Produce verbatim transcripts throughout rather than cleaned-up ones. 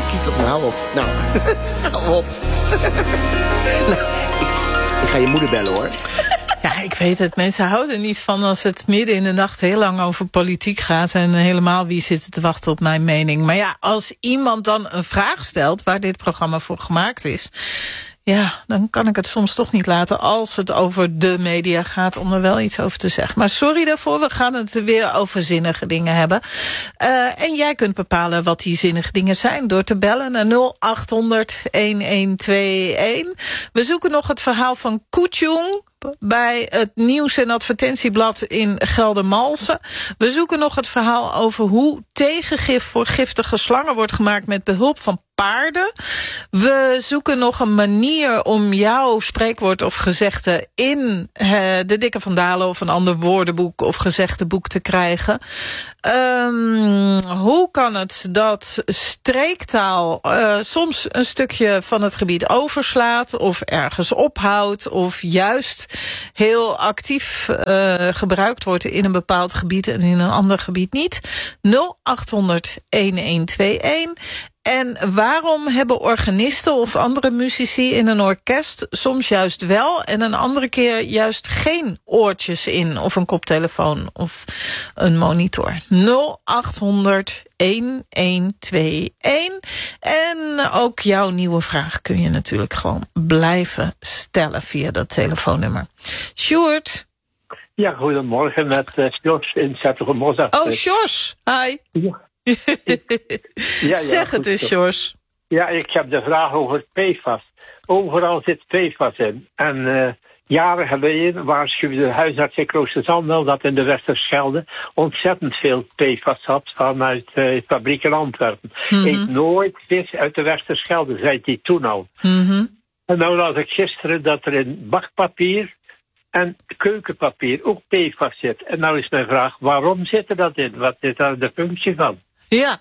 kietelt me, hou op. Nou, hou op. Nou, ik, ik ga je moeder bellen, hoor. Ja, ik weet het. Mensen houden niet van als het midden in de nacht heel lang over politiek gaat. En helemaal wie zit te wachten op mijn mening. Maar ja, als iemand dan een vraag stelt waar dit programma voor gemaakt is, ja, dan kan ik het soms toch niet laten als het over de media gaat om er wel iets over te zeggen. Maar sorry daarvoor, we gaan het weer over zinnige dingen hebben. Uh, en jij kunt bepalen wat die zinnige dingen zijn door te bellen naar nul acht honderd een een twee een. We zoeken nog het verhaal van Koetjong bij het nieuws- en advertentieblad in Geldermalsen. We zoeken nog het verhaal over hoe tegengif voor giftige slangen wordt gemaakt met behulp van paarden. We zoeken nog een manier om jouw spreekwoord of gezegde in uh, de Dikke van Dalen of een ander woordenboek of gezegdeboek te krijgen. Um, hoe kan het dat streektaal uh, soms een stukje van het gebied overslaat of ergens ophoudt of juist heel actief uh, gebruikt wordt in een bepaald gebied en in een ander gebied niet? nul acht honderd een een twee een. En waarom hebben organisten of andere muzici in een orkest soms juist wel en een andere keer juist geen oortjes in of een koptelefoon of een monitor? nul acht honderd een een twee een. En ook jouw nieuwe vraag kun je natuurlijk gewoon blijven stellen via dat telefoonnummer. Sjoerd? Ja, goedemorgen met uh, Sjors in Zettergemozart. Oh, Sjors. Hi. Ja. ja, ja, zeg het eens, Sjors. Ja, ik heb de vraag over P F A S. Overal zit P F A S in. En uh, jaren geleden waarschuwde de huisarts in Kloosterzand dat in de Westerschelde ontzettend veel P F A S had vanuit uh, de fabriek in Antwerpen. Mm-hmm. Eet nooit vis uit de Westerschelde, zei hij toen al. Mm-hmm. En nou las ik gisteren dat er in bakpapier en keukenpapier ook P F A S zit. En nou is mijn vraag, waarom zit er dat in? Wat is daar de functie van? Ja.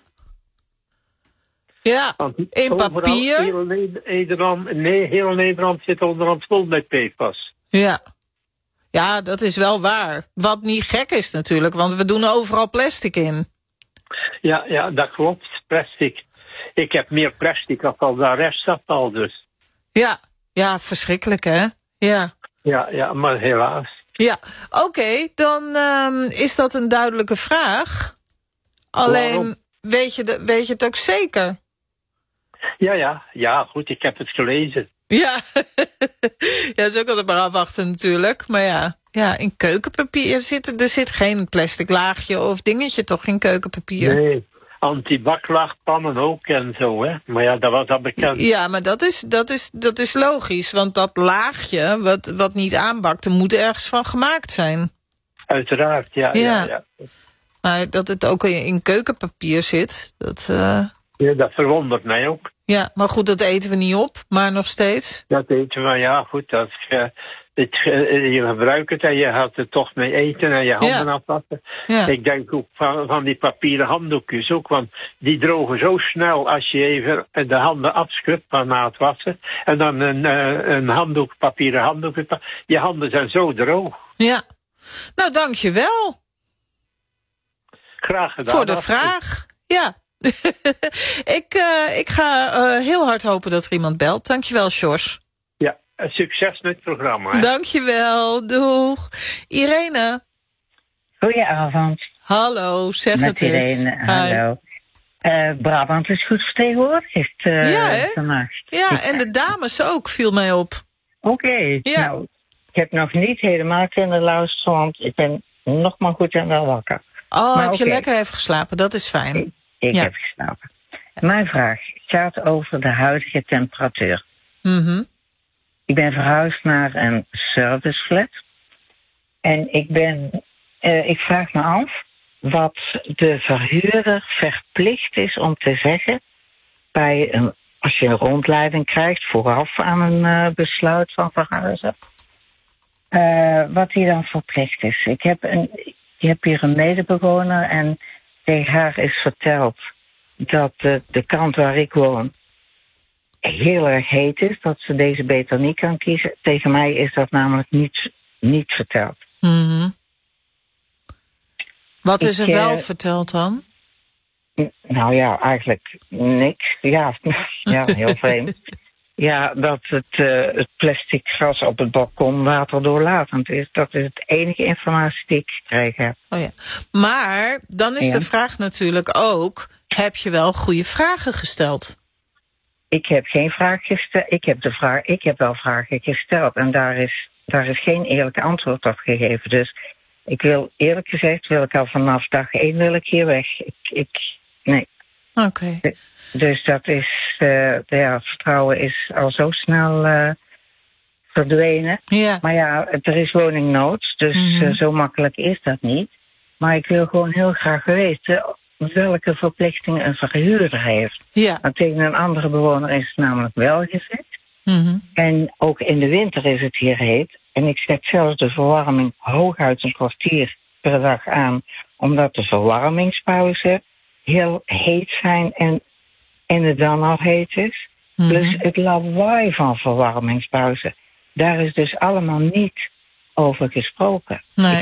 Ja, in papier. Heel Nederland, nee, heel Nederland zit onderhand vol met P F A S. Ja. Ja, dat is wel waar. Wat niet gek is natuurlijk, want we doen overal plastic in. Ja, ja, dat klopt. Plastic. Ik heb meer plastic dan de restafval dus. Ja, ja, verschrikkelijk hè? Ja. Ja, ja, maar helaas. Ja, oké, okay, dan um, is dat een duidelijke vraag. Alleen, waarom? weet je, de, weet je het ook zeker? Ja, ja, ja, goed, ik heb het gelezen. Ja, ja, zo kan het maar afwachten natuurlijk. Maar ja, ja, in keukenpapier zit er zit geen plastic laagje of dingetje toch in keukenpapier? Nee, antibaklaagpannen ook en zo, hè. Maar ja, dat was al bekend. Ja, maar dat is, dat is, dat is logisch, want dat laagje wat, wat niet aanbakt, er moet ergens van gemaakt zijn. Uiteraard, ja, ja, ja. ja. Maar dat het ook in keukenpapier zit, dat... Uh... Ja, dat verwondert mij ook. Ja, maar goed, dat eten we niet op, maar nog steeds. Dat eten we, ja, goed, dat, uh, het, uh, je gebruikt het en je gaat er toch mee eten en je handen ja. afwassen. Ja. Ik denk ook van, van die papieren handdoekjes ook, want die drogen zo snel als je even de handen afschudt van na het wassen. En dan een, uh, een handdoek, papieren handdoek, je handen zijn zo droog. Ja, nou dankjewel. Graag gedaan. Voor de vraag, ja. ik, uh, ik ga uh, heel hard hopen dat er iemand belt. Dankjewel, Sjors. Ja, succes met het programma. Hè? Dankjewel, doeg. Irene. Goedenavond. Hallo, zeg met het eens. Irene, hallo. Uh, Brabant is goed vertegenwoordigd uh, ja, hè? vannacht. Ja, en de dames ook, viel mij op. Oké, okay. ja. Nou, ik heb nog niet helemaal kunnen luisteren, want ik ben nog maar goed en wel wakker. Oh, maar heb okay. je lekker even geslapen? Dat is fijn. Ik, ik ja. heb geslapen. Mijn vraag gaat over de huidige temperatuur. Mm-hmm. Ik ben verhuisd naar een serviceflat. En ik ben, uh, ik vraag me af wat de verhuurder verplicht is om te zeggen bij een, als je een rondleiding krijgt vooraf aan een uh, besluit van verhuizen. Uh, wat hij dan verplicht is. Ik heb een... Je hebt hier een medebewoner en tegen haar is verteld dat de, de kant waar ik woon heel erg heet is, dat ze deze beter niet kan kiezen. Tegen mij is dat namelijk niet, niet verteld. Mm-hmm. Wat is er ik, wel uh, verteld dan? Nou ja, eigenlijk niks. Ja, ja heel vreemd. Ja, dat het, uh, het plastic gras op het balkon waterdoorlatend is. Dat is het enige informatie die ik gekregen heb. Oh ja. Maar dan is ja. de vraag natuurlijk ook, heb je wel goede vragen gesteld? Ik heb geen vraag gesteld. Ik heb, de vraag, ik heb wel vragen gesteld. En daar is, daar is geen eerlijke antwoord op gegeven. Dus ik wil, eerlijk gezegd, wil ik al vanaf dag één wil ik hier weg. Ik, ik nee. Oké. Okay. Dus dat is, uh, ja, het vertrouwen is al zo snel uh, verdwenen. Ja. Maar ja, er is woningnood, dus mm-hmm. uh, zo makkelijk is dat niet. Maar ik wil gewoon heel graag weten welke verplichtingen een verhuurder heeft. Ja. Want tegen een andere bewoner is het namelijk wel gezet. Mm-hmm. En ook in de winter is het hier heet. En ik zet zelfs de verwarming hooguit een kwartier per dag aan, omdat de verwarmingspauze heel heet zijn en, en het dan al heet is. Mm-hmm. Plus het lawaai van verwarmingspauze. Daar is dus allemaal niet over gesproken. Nee.